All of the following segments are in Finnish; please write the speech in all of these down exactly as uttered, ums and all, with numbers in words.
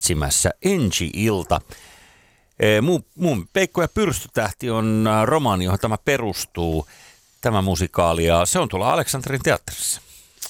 etsimässä ensi-ilta. Muun, muun Peikko ja pyrstötähti on romaani, johon tämä perustuu, tämä musikaali, ja se on tuolla Aleksanterin teatterissa.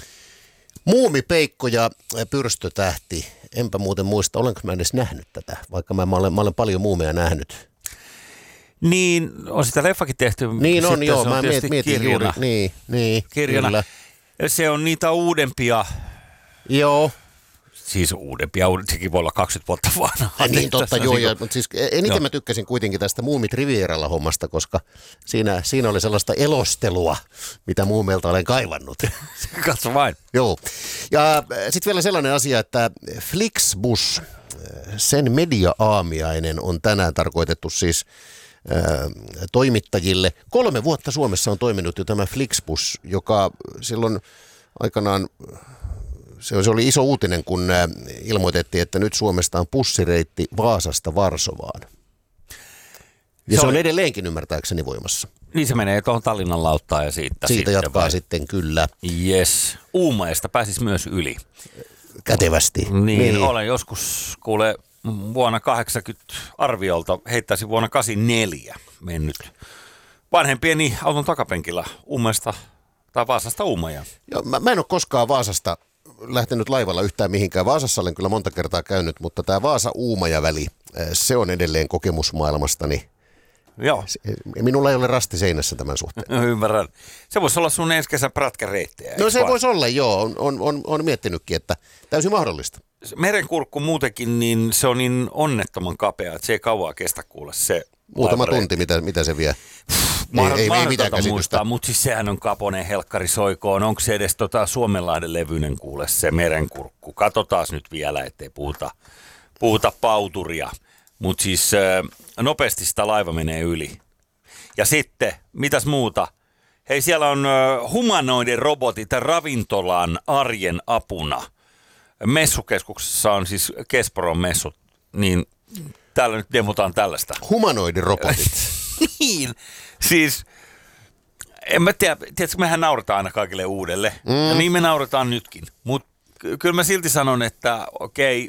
Muumi Peikko ja pyrstötähti. Enpä muuten muista, olenko mä edes nähnyt tätä, vaikka mä, mä, olen, mä olen paljon muumeja nähnyt. Niin, on sitä leffakin tehty. Niin on, joo, se on mä mietin, mietin juuri. Niin, niin, kirjana. Kyllä. Se on niitä uudempia. Joo. Siis uudempia, sekin voi olla kaksikymmentä vuotta vanhaa. Niin totta, joo, ja, mutta siis eniten joo. Mä tykkäsin kuitenkin tästä Muumit Rivieralla hommasta, koska siinä, siinä oli sellaista elostelua, mitä muumeilta olen kaivannut. Katso vain. Joo, ja sitten vielä sellainen asia, että Flixbus, sen media-aamiainen on tänään tarkoitettu siis äh, toimittajille. Kolme vuotta Suomessa on toiminut jo tämä Flixbus, joka silloin aikanaan... Se oli iso uutinen, kun ilmoitettiin, että nyt Suomesta on bussireitti Vaasasta Varsovaan. Ja se, se on edelleenkin ymmärtääkseni voimassa. Niin se menee tuohon Tallinnan lauttaan ja siitä. Siitä sitten jatkaa vai? Sitten kyllä. Yes. Uumaista pääsisi myös yli. Kätevästi. Niin, niin. Olen joskus kuule vuonna kahdeksankymmentä arviolta, heittäisin vuonna kahdeksankymmentäneljä mennyt vanhempieni auton takapenkillä Uumaista tai Vaasasta Uumajaan. Joo, mä, mä en ole koskaan Vaasasta lähtenyt laivalla yhtään mihinkään. Vaasassa olen kyllä monta kertaa käynyt, mutta tämä Vaasa-Uumaja-väli, se on edelleen kokemusmaailmastani. Joo. Minulla ei ole rasti seinässä tämän suhteen. No, ymmärrän. Se voisi olla sun ensi kesän prätkäreittejä. No se voisi olla, joo. On, on, on, on miettinytkin, että täysin mahdollista. Merenkurkku muutenkin, niin se on niin onnettoman kapea, että se ei kauaa kestä kuule se. Muutama tunti, mitä, mitä se vie. Mahdoton, ei, ei, ei mitään käsitystä. Muistaa, mutta siis sehän on kaponen helkkari soikoon. Onko se edes tota Suomenlahden levyinen kuule se merenkurkku? Katsotaan nyt vielä, ettei puhuta, puhuta pauturia. Mutta siis äh, nopeasti sitä laiva menee yli. Ja sitten, mitäs muuta? Hei, siellä on äh, humanoiden robotit ravintolan arjen apuna. Messukeskuksessa on siis Kesporon messut, niin täällä nyt demotaan tällaista. Humanoidin robotit. Niin, siis en mä tiedä, tiedätkö, mehän naurataan aina kaikille uudelle. Mm. Ja niin me naurataan nytkin. Mutta kyllä mä silti sanon, että okei,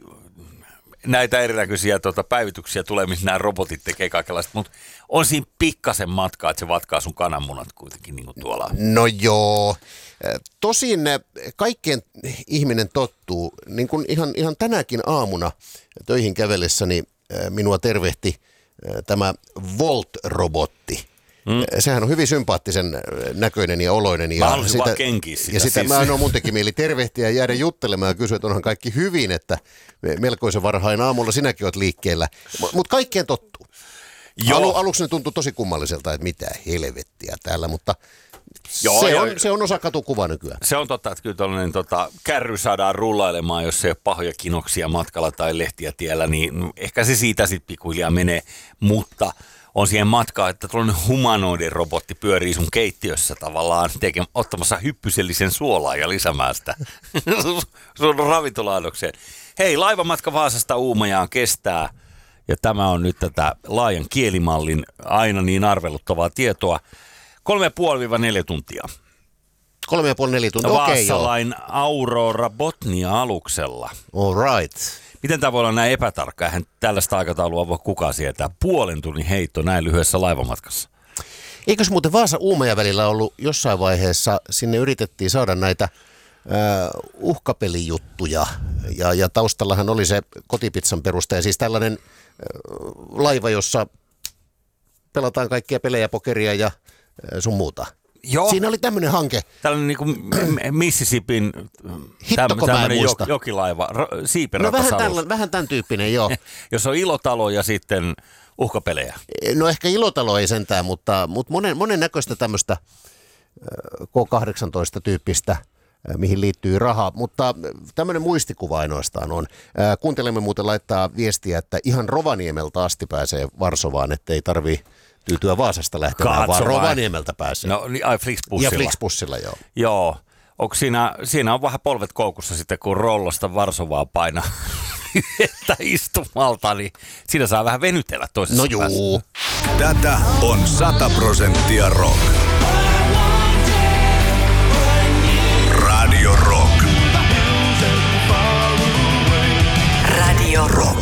näitä erinäköisiä tota, päivityksiä tulee, missä nämä robotit tekee kaikenlaista, mutta on siinä pikkasen matkaa, että se vatkaa sun kananmunat kuitenkin niin kuin tuolla. No joo. Tosin kaikkeen ihminen tottuu. Niin kuin ihan, ihan tänäkin aamuna töihin kävellessäni minua tervehti tämä Volt-robotti. Mm. Sehän on hyvin sympaattisen näköinen ja oloinen. Mä haluaisin vaan kenkiä sitä. Ja sitä siis. Mä oon mun teki mieli tervehtiä ja jäädä juttelemaan ja kysyä, että onhan kaikki hyvin, että melkoisen varhain aamulla sinäkin oot liikkeellä. Mutta kaikkeen tottuu. Alu, aluksi ne tuntui tosi kummalliselta, että mitä helvettiä täällä, mutta joo, se, on, se on osa katukuvaa nykyään. Se on totta, että kyllä tuollainen tota, kärry saadaan rullailemaan, jos ei ole pahoja kinoksia matkalla tai lehtiä tiellä, niin ehkä se siitä sitten pikkuhiljaa menee, mutta on siihen matkaa, että tuollainen humanoiden robotti pyörii sun keittiössä tavallaan tekemään, ottamassa hyppysellisen suolaa ja lisäämään sitä sun ravintolaanokseen. Hei, laivamatka Vaasasta Uumajaan kestää, ja tämä on nyt tätä laajan kielimallin aina niin arveluttavaa tietoa, kolme ja puoli neljä tuntia. Kolme ja puoli neljä tuntia, okei joo. Vaasalain Aurora Botnia-aluksella. All right. Miten tämä voi olla näin epätarkka? Eihän tällaista aikataulua voi kukaan sietää. Puolen tunnin heitto näin lyhyessä laivamatkassa. Eikös muuten Vaasa-Uumaja välillä ollut jossain vaiheessa, sinne yritettiin saada näitä uh, uhkapelijuttuja. Ja, ja taustallahan oli se kotipizzan perustaja, siis tällainen uh, laiva, jossa pelataan kaikkia pelejä, pokeria ja uh, sun muuta. Joo. Siinä oli tämmöinen hanke. Tällainen niin kuin Mississippin Hittoko mä en muista. Jokilaiva, no siipenrattasalus. vähän, tällä, vähän tämän tyyppinen, joo. Jos on ilotalo ja sitten uhkapelejä. No ehkä ilotalo ei sentään, mutta, mutta monen, monen näköistä tämmöistä K kahdeksantoista-tyyppistä, mihin liittyy rahaa. Mutta tämmöinen muistikuva ainoastaan on. Kuuntelemme muuten laittaa viestiä, että ihan Rovaniemelta asti pääsee Varsovaan, ettei tarvitse tyytyä Vaasasta lähtemään, Katso vaan vai. Rovaniemeltä pääsee. No niin, ai Flixbussilla. Ja Flixbussilla, joo. Joo. Onko siinä, siinä on vähän polvet koukussa sitten, kun Rollosta Varsovaa painaa että istumalta, niin siinä saa vähän venytellä toisessa No juu. päässä. Tätä on sata prosenttia rock. Radio Rock. Radio Rock.